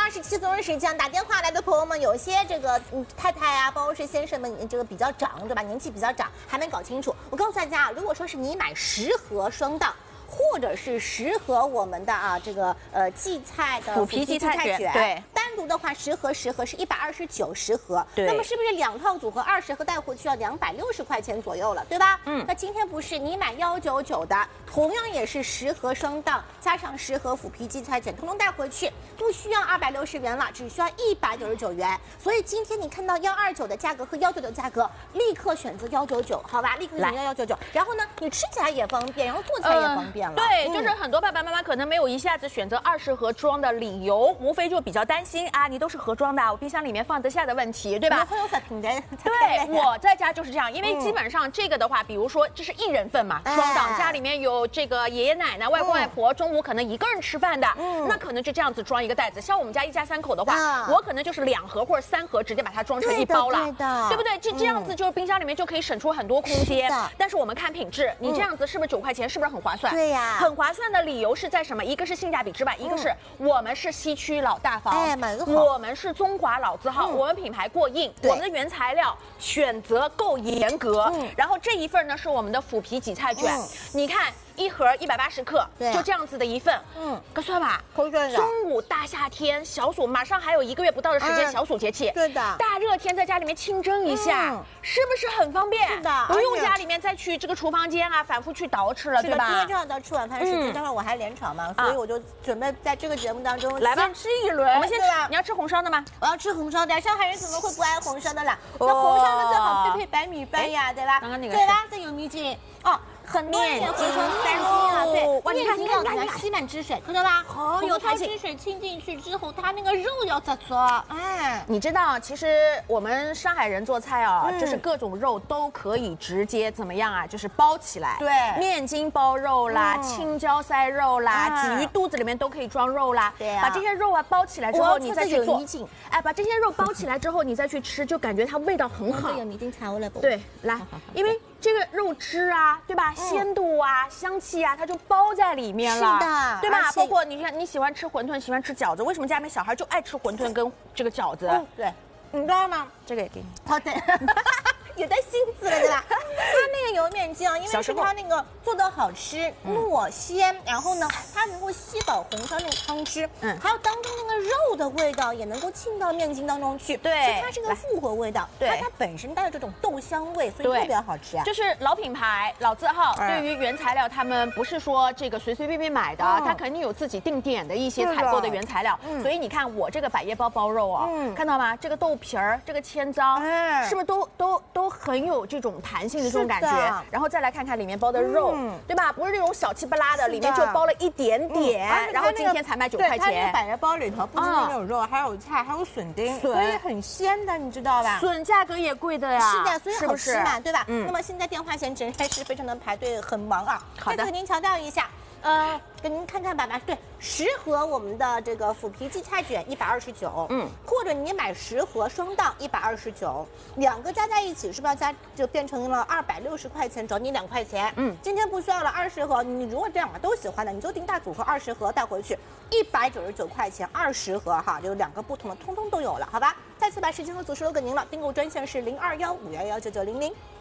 27综合时间打电话来的朋友们，有些这个太太啊，包括是先生们，这个比较长，对吧？年纪比较长，还没搞清楚。我告诉大家啊，如果说是你买10盒双档。 或者是10盒我们的这个荠菜的腐皮荠菜卷，对， 单独的话10盒10盒是129，10盒， 对。 那么是不是2套组合20盒带回去要260块钱左右了，对吧？ 嗯。 那今天不是你买199的，同样也是10盒双档加上10盒腐皮荠菜卷，统统带回去，不需要260元了，只需要199元。所以今天你看到129的价格和199的价格，立刻选择199，好吧？立刻选择199。然后呢，你吃起来也方便，然后做起来也方便。 对，就是很多爸爸妈妈可能没有一下子选择20盒装的理由，无非就比较担心啊，你都是盒装的，我冰箱里面放得下的问题，对吧？ 会有粉平的。 对，我在家就是这样，因为基本上这个的话，比如说这是1人份嘛，双档，家里面有这个爷爷奶奶、外公外婆，中午可能1个人吃饭的，那可能就这样子装一个袋子。像我们家一家3口的话，我可能就是2盒或者3盒，直接把它装成1包了，对不对？这样子就是冰箱里面就可以省出很多空间。但是我们看品质，你这样子是不是9块钱，是不是很划算？ 对呀， 很划算的理由是在什么？一个是性价比之外，一个是我们是西区老大方，我们是中华老字号，我们品牌过硬，我们的原材料选择够严格，然后这一份呢是我们的腐皮荠菜卷，你看。 1盒180克，就这样子的一份，可算吧？ 可算的。 中午大夏天，小暑马上还有1个月不到的时间，小暑节气， 对的。 大热天在家里面清蒸一下，是不是很方便？ 是的， 不用家里面再去这个厨房间啊，反复去捯饬了，对吧？ 今天正好到吃晚饭时间，待会儿我还连场嘛，所以我就准备在这个节目当中来吧， 先吃一轮。 我们先吃，你要吃红烧的吗？ 我要吃红烧的，上海人怎么会不爱红烧的啦？那红烧的最好配白米饭呀，对吧？ 刚刚那个对吧？这有米筋哦。 很多人回成3斤啊，对，哇，你看，吸满汁水，看到吧？好有弹性。汁水浸进去之后，它那个肉要咋做？哎， 你知道，其实我们上海人做菜啊，就是各种肉都可以直接怎么样啊？就是包起来， 对， 面筋包肉啦，青椒塞肉啦，鲫鱼肚子里面都可以装肉啦。 对啊， 把这些肉啊包起来之后，你再去做，哎，把这些肉包起来之后，你再去吃，就感觉它味道很好。 有米筋才会来包。 对，来，因为。 这个肉汁啊，对吧？鲜度啊，香气啊，它就包在里面了， 是的， 对吧？包括你看，你喜欢吃馄饨，喜欢吃饺子，为什么家里面小孩就爱吃馄饨跟这个饺子？ 对，你知道吗？ 这个也给你。 好的。有带心思了，对吧？它那个油面筋啊，因为是它那个做的好吃，糯鲜，然后呢，它能够吸饱红烧那个汤汁，还有当中那个肉的味道也能够沁到面筋当中去， 对， 所以它是个复合味道， 对， 它本身带着这种豆香味，所以特别好吃啊。 就是老品牌、老字号，对于原材料，他们不是说这个随随便便买的，它肯定有自己定点的一些采购的原材料，所以你看我这个百叶包包肉啊，看到吗？这个豆皮儿，这个千张，是不是都很有这种弹性的这种感觉，然后再来看看里面包的肉，对吧？不是那种小气不拉的，里面就包了一点点，然后今天才卖9块钱。 它那个百叶包里头不仅仅有肉，还有菜，还有笋丁，所以很鲜的，你知道吧？ 笋价格也贵的呀， 是的，所以好吃嘛，对吧？那么现在电话线真是非常的排队，很忙啊。 好的， 再次给您强调一下。给您看看吧，对，10盒我们的这个腐皮荠菜卷129，或者你买10盒双档129，2个加在一起是不是要加就变成了260块钱，找你2块钱？今天不需要了20盒，你如果这2个都喜欢的，你就订大组合20盒带回去，199块钱20盒哈，有2个不同的，通通都有了，好吧？再次把时间和组数留给您了，订购专线是0215119900。